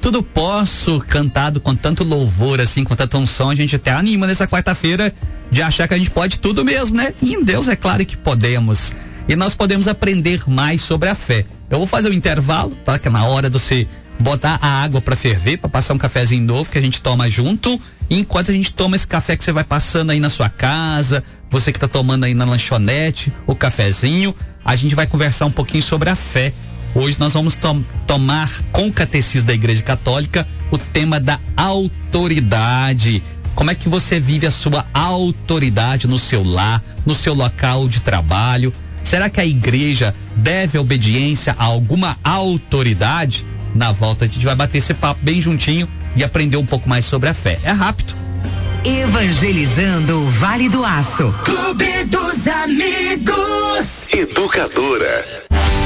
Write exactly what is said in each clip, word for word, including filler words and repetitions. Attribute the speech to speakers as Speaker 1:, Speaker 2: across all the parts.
Speaker 1: tudo posso, cantado com tanto louvor, assim, com tanta unção, a gente até anima nessa quarta-feira de achar que a gente pode tudo mesmo, né? E em Deus é claro que podemos. E nós podemos aprender mais sobre a fé. Eu vou fazer um intervalo, tá? Que é na hora de você botar a água para ferver, para passar um cafezinho novo que a gente toma junto. E enquanto a gente toma esse café que você vai passando aí na sua casa, você que tá tomando aí na lanchonete, o cafezinho, a gente vai conversar um pouquinho sobre a fé. Hoje nós vamos to- tomar com o Catecismo da Igreja Católica o tema da autoridade. Como é que você vive a sua autoridade no seu lar, no seu local de trabalho? Será que a igreja deve obediência a alguma autoridade? Na volta a gente vai bater esse papo bem juntinho e aprender um pouco mais sobre a fé. É rápido.
Speaker 2: Evangelizando o Vale do Aço.
Speaker 3: Clube dos Amigos. Educadora.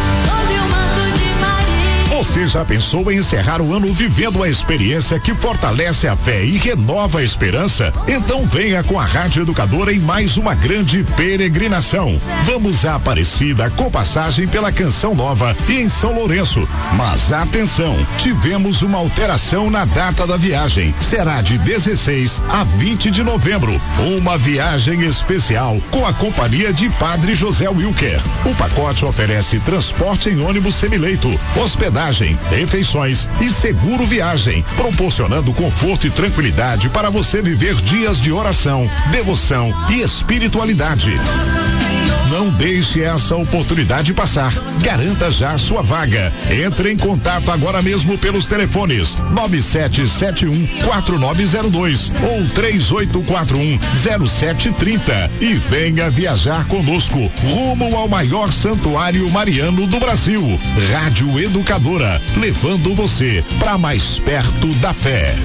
Speaker 4: Você já pensou em encerrar o ano vivendo a experiência que fortalece a fé e renova a esperança? Então venha com a Rádio Educadora em mais uma grande peregrinação. Vamos a Aparecida com passagem pela Canção Nova e em São Lourenço. Mas atenção, tivemos uma alteração na data da viagem. Será de dezesseis a vinte de novembro. Uma viagem especial com a companhia de Padre José Wilker. O pacote oferece transporte em ônibus semileito, hospedagem, refeições e seguro viagem, proporcionando conforto e tranquilidade para você viver dias de oração, devoção e espiritualidade. Não deixe essa oportunidade passar. Garanta já sua vaga. Entre em contato agora mesmo pelos telefones nove sete sete um quatro nove zero dois ou três oito quatro um zero sete três zero e venha viajar conosco rumo ao maior santuário mariano do Brasil. Rádio Educadora, levando você para mais perto da fé.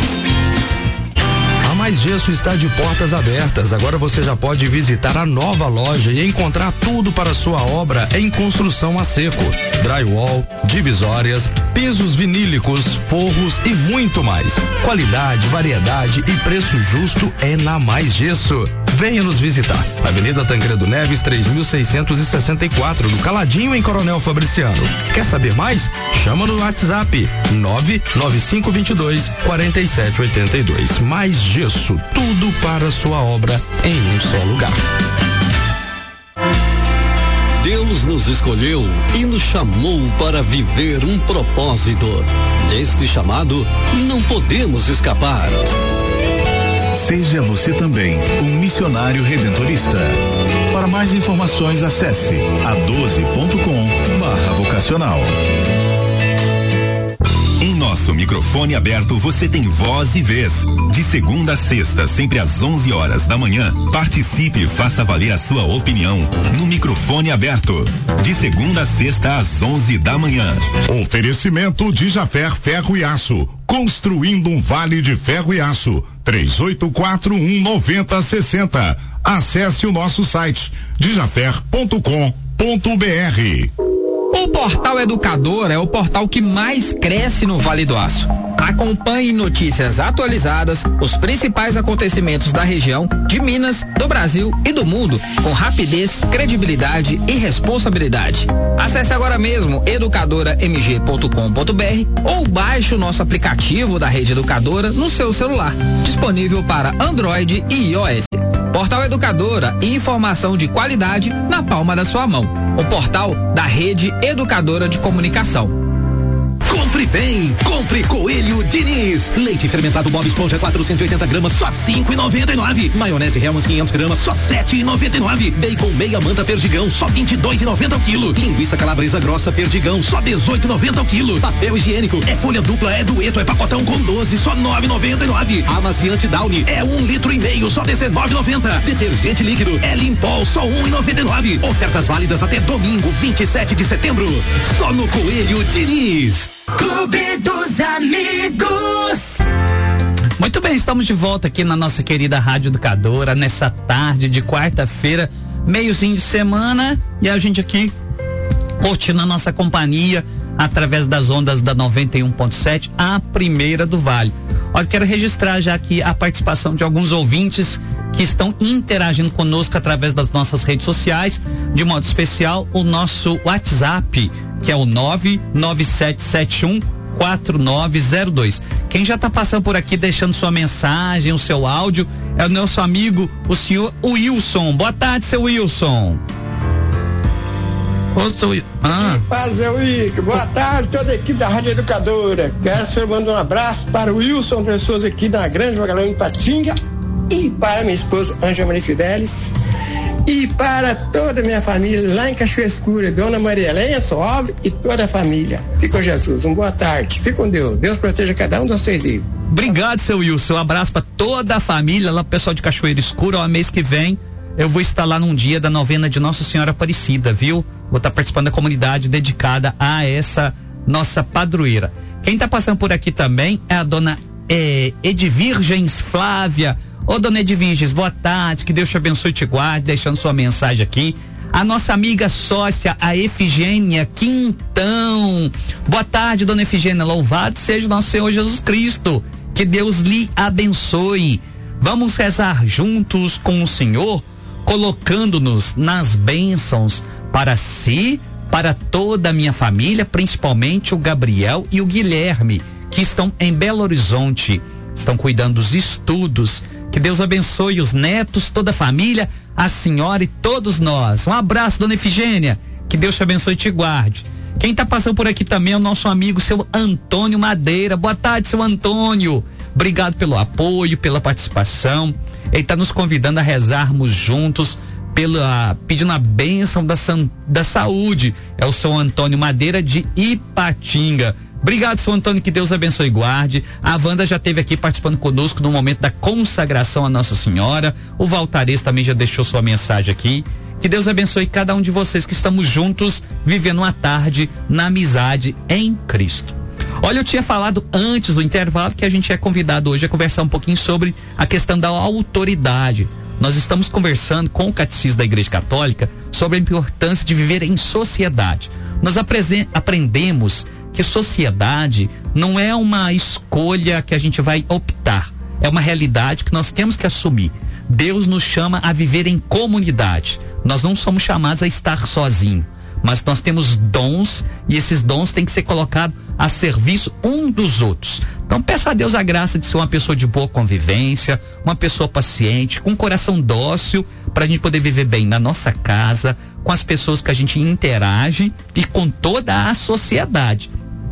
Speaker 5: A Mais Gesso está de portas abertas. Agora você já pode visitar a nova loja e encontrar tudo para sua obra em construção a seco. Drywall, divisórias, pisos vinílicos, forros e muito mais. Qualidade, variedade e preço justo é na Mais Gesso. Venha nos visitar. Avenida Tancredo Neves, três mil seiscentos e sessenta e quatro, do Caladinho, em Coronel Fabriciano. Quer saber mais? Chama no WhatsApp nove nove cinco dois dois quatro sete oito dois. Mais Gesso, tudo para sua obra em um só lugar.
Speaker 6: Deus nos escolheu e nos chamou para viver um propósito. Deste chamado, não podemos escapar.
Speaker 7: Seja você também um missionário redentorista. Para mais informações, acesse a doze ponto com barra vocacional.
Speaker 8: Em nosso microfone aberto você tem voz e vez. De segunda a sexta, sempre às onze horas da manhã, participe e faça valer a sua opinião no microfone aberto. De segunda a sexta às onze da manhã.
Speaker 4: Oferecimento de Jafer Ferro e Aço. Construindo um vale de ferro e aço. três oito quatro um nove zero seis zero. Acesse o nosso site dijafer ponto com ponto br.
Speaker 9: O Portal Educadora é o portal que mais cresce no Vale do Aço. Acompanhe notícias atualizadas, os principais acontecimentos da região, de Minas, do Brasil e do mundo, com rapidez, credibilidade e responsabilidade. Acesse agora mesmo educadora m g ponto com ponto br ou baixe o nosso aplicativo da Rede Educadora no seu celular, disponível para Android e iOS. Portal Educadora, informação de qualidade na palma da sua mão. O portal da Rede Educadora de Comunicação.
Speaker 10: Compre bem, compre Coelho Diniz. Leite fermentado Bob Esponja quatrocentos e oitenta gramas, só cinco e noventa e nove. Maionese Hellmann's quinhentos gramas, só sete e noventa e nove. Bacon meia manta Perdigão, só vinte e dois e noventa ao quilo. Linguiça calabresa grossa Perdigão, só dezoito e noventa ao quilo. Papel higiênico é folha dupla, é dueto, é pacotão com doze, só nove e noventa e nove. Amaciante Downy é um litro e meio, só dezenove e noventa. Detergente líquido é Limpol, só um e noventa e nove. Ofertas válidas até domingo, vinte e sete de setembro. Só no Coelho Diniz.
Speaker 3: Clube dos Amigos.
Speaker 1: Muito bem, estamos de volta aqui na nossa querida Rádio Educadora, nessa tarde de quarta-feira, meiozinho de semana, e a gente aqui curtindo a nossa companhia através das ondas da noventa e um ponto sete, a primeira do Vale. Olha, quero registrar já aqui a participação de alguns ouvintes que estão interagindo conosco através das nossas redes sociais, de modo especial o nosso WhatsApp, que é o nove nove sete sete um quatro nove zero dois. Quem já está passando por aqui deixando sua mensagem, o seu áudio, é o nosso amigo, o senhor Wilson. Boa tarde, seu Wilson.
Speaker 2: Ô, seu... ah. Que paz, é o Ico. Boa tarde, toda a equipe da Rádio Educadora. Quero que o senhor mande um abraço para o Wilson Pessoas aqui da Grande Magalhães em Patinga e para minha esposa Ângela Maria Fidelis e para toda a minha família lá em Cachoeira Escura, Dona Maria Helena Soave e toda a família. Fique com Jesus, uma boa tarde. Fique com Deus. Deus proteja cada um de vocês aí.
Speaker 1: Obrigado, seu Wilson. Um abraço para toda a família lá, pessoal de Cachoeira Escura. Ó, mês que vem eu vou estar lá num dia da novena de Nossa Senhora Aparecida, viu? Vou estar participando da comunidade dedicada a essa nossa padroeira. Quem está passando por aqui também é a dona é, Edvirgens Flávia. Ô, dona Edvirgens, boa tarde, que Deus te abençoe e te guarde, deixando sua mensagem aqui. A nossa amiga sócia, a Efigênia Quintão. Boa tarde, dona Efigênia, louvado seja o nosso Senhor Jesus Cristo, que Deus lhe abençoe. Vamos rezar juntos com o Senhor, colocando-nos nas bênçãos para si, para toda a minha família, principalmente o Gabriel e o Guilherme, que estão em Belo Horizonte, estão cuidando dos estudos. Que Deus abençoe os netos, toda a família, a senhora e todos nós. Um abraço, dona Efigênia, que Deus te abençoe e te guarde. Quem está passando por aqui também é o nosso amigo, seu Antônio Madeira. Boa tarde, seu Antônio. Obrigado pelo apoio, pela participação. Ele está nos convidando a rezarmos juntos, pela, pedindo a bênção da, da saúde. É o seu Antônio Madeira de Ipatinga. Obrigado, seu Antônio, que Deus abençoe e guarde. A Wanda já esteve aqui participando conosco no momento da consagração à Nossa Senhora. O Valtares também já deixou sua mensagem aqui. Que Deus abençoe cada um de vocês que estamos juntos, vivendo uma tarde na amizade em Cristo. Olha, eu tinha falado antes do intervalo que a gente é convidado hoje a conversar um pouquinho sobre a questão da autoridade. Nós estamos conversando com o Catecismo da Igreja Católica sobre a importância de viver em sociedade. Nós apresen- aprendemos que sociedade não é uma escolha que a gente vai optar, é uma realidade que nós temos que assumir. Deus nos chama a viver em comunidade. Nós não somos chamados a estar sozinhos, mas nós temos dons e esses dons têm que ser colocados a serviço um dos outros. Então peça a Deus a graça de ser uma pessoa de boa convivência, uma pessoa paciente, com um coração dócil, para a gente poder viver bem na nossa casa, com as pessoas que a gente interage e com toda a sociedade.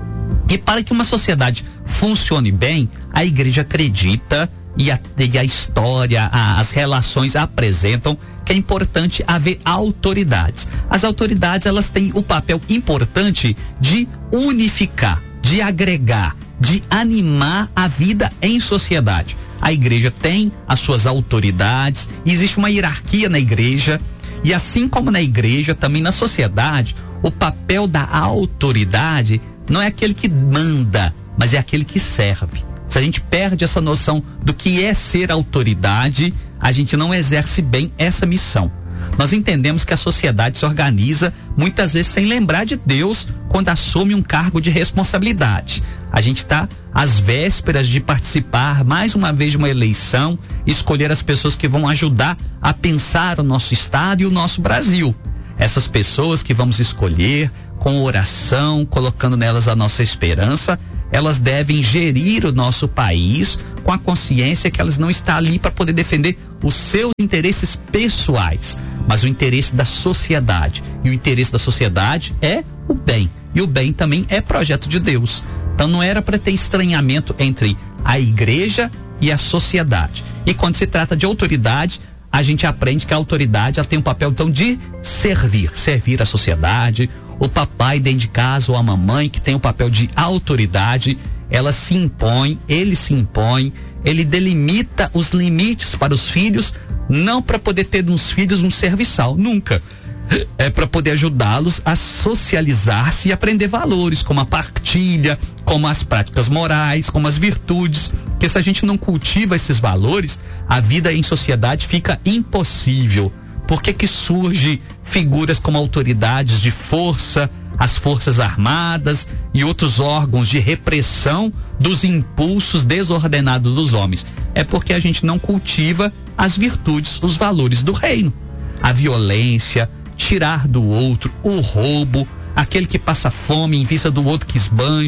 Speaker 1: E para que uma sociedade funcione bem, a igreja acredita e a, e a história, a, as relações apresentam que é importante haver autoridades. As autoridades, elas têm o papel importante de unificar, de agregar, de animar a vida em sociedade. A igreja tem as suas autoridades, existe uma hierarquia na igreja, e assim como na igreja, também na sociedade, o papel da autoridade não é aquele que manda, mas é aquele que serve. Se a gente perde essa noção do que é ser autoridade, a gente não exerce bem essa missão. Nós entendemos que a sociedade se organiza muitas vezes sem lembrar de Deus quando assume um cargo de responsabilidade. A gente está às vésperas de participar mais uma vez de uma eleição, escolher as pessoas que vão ajudar a pensar o nosso estado e o nosso Brasil. Essas pessoas que vamos escolher com oração, colocando nelas a nossa esperança, elas devem gerir o nosso país com a consciência que elas não estão ali para poder defender os seus interesses pessoais, mas o interesse da sociedade. E o interesse da sociedade é o bem. E o bem também é projeto de Deus. Então não era para ter estranhamento entre a igreja e a sociedade. E quando se trata de autoridade, a gente aprende que a autoridade ela tem um papel então de servir, servir a sociedade. O papai dentro de casa ou a mamãe que tem o papel de autoridade, ela se impõe, ele se impõe, ele delimita os limites para os filhos, não para poder ter nos filhos um serviçal, nunca. É para poder ajudá-los a socializar-se e aprender valores, como a partilha, como as práticas morais, como as virtudes, que se a gente não cultiva esses valores, a vida em sociedade fica impossível. Por que que surge figuras como autoridades de força, as forças armadas e outros órgãos de repressão dos impulsos desordenados dos homens? É porque a gente não cultiva as virtudes, os valores do reino. A violência, tirar do outro, o roubo, aquele que passa fome em vista do outro que esbanja,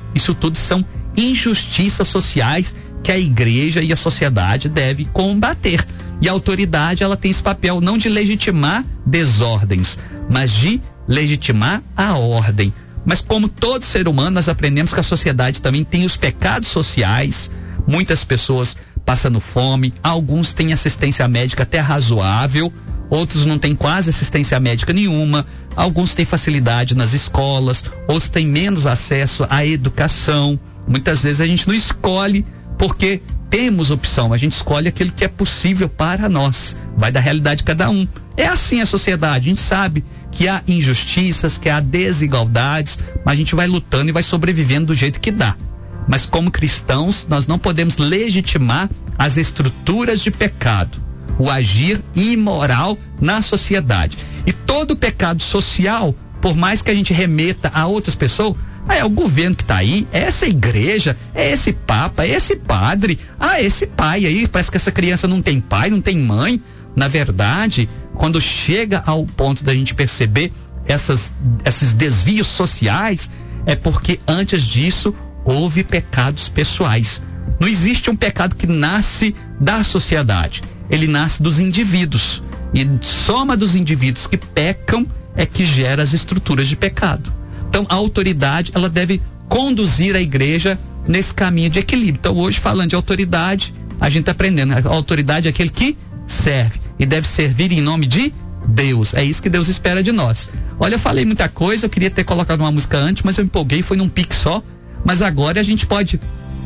Speaker 1: Isso tudo são injustiças sociais que a igreja e a sociedade deve combater. E a autoridade, ela tem esse papel não de legitimar desordens, mas de legitimar a ordem. Mas como todo ser humano, nós aprendemos que a sociedade também tem os pecados sociais. Muitas pessoas passando fome, alguns têm assistência médica até razoável, outros não têm quase assistência médica nenhuma, alguns têm facilidade nas escolas, outros têm menos acesso à educação. Muitas vezes a gente não escolhe porque temos opção, a gente escolhe aquilo que é possível para nós, vai da realidade de cada um. É assim a sociedade, a gente sabe que há injustiças, que há desigualdades, mas a gente vai lutando e vai sobrevivendo do jeito que dá. Mas como cristãos, nós não podemos legitimar as estruturas de pecado, o agir imoral na sociedade. E todo pecado social, por mais que a gente remeta a outras pessoas, ah, é o governo que está aí, é essa igreja, é esse papa, é esse padre, ah, esse pai aí, parece que essa criança não tem pai, não tem mãe. Na verdade, quando chega ao ponto da gente perceber essas, esses desvios sociais, é porque antes disso houve pecados pessoais. Não existe um pecado que nasce da sociedade, ele nasce dos indivíduos. E soma dos indivíduos que pecam é que gera as estruturas de pecado. Então a autoridade, ela deve conduzir a igreja nesse caminho de equilíbrio. Então hoje, falando de autoridade, a gente está aprendendo. A autoridade é aquele que serve e deve servir em nome de Deus. É isso que Deus espera de nós. Olha, eu falei muita coisa, eu queria ter colocado uma música antes, mas eu empolguei, foi num pique só. Mas agora a gente pode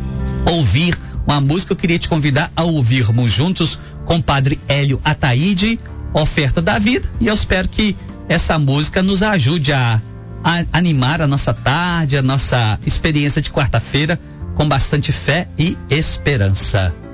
Speaker 1: ouvir uma música. Eu queria te convidar a ouvirmos juntos com o Padre Hélio Ataíde, Oferta da Vida, e eu espero que essa música nos ajude a, a animar a nossa tarde, a nossa experiência de quarta-feira com bastante fé e esperança.